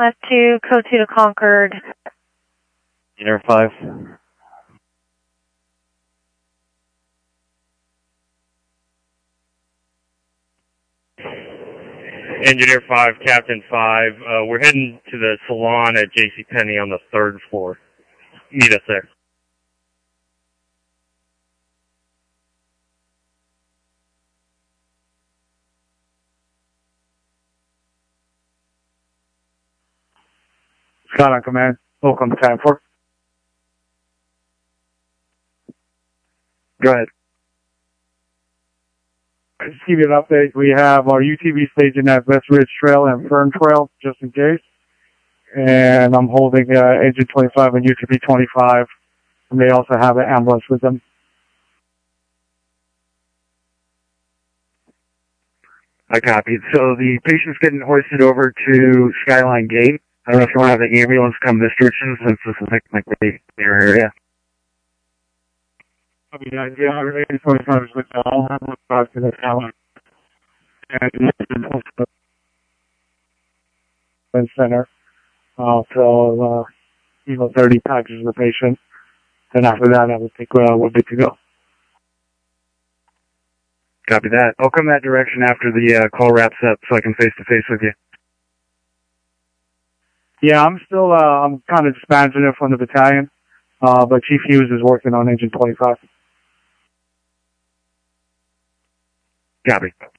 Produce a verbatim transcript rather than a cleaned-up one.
S two, code two to Concord. Engineer five. Engineer five, Captain five. Uh, we're heading to the salon at JCPenney on the third floor. Meet us there. Scott on command. Welcome to time four. Go ahead. Just to give you an update, we have our U T V staging at West Ridge Trail and Fern Trail, just in case. And I'm holding uh, Engine twenty-five and U T V twenty-five. And they also have an ambulance with them. I copied. So the patient's getting hoisted over to Skyline Gate. I don't know if you want to have the ambulance come this direction since this is like the near area. I mean, yeah, yeah, Engine twenty-five is with the all ambulance back to the Skyline. And also the center. Uh, so, uh, you know, thirty packages of the patient. Then after that, I would think uh, we're good to go. Copy that. I'll come that direction after the uh, call wraps up so I can face-to-face with you. Yeah, I'm still, uh, I'm kind of disbanding it from the battalion, uh, but Chief Hughes is working on Engine twenty-five. Copy.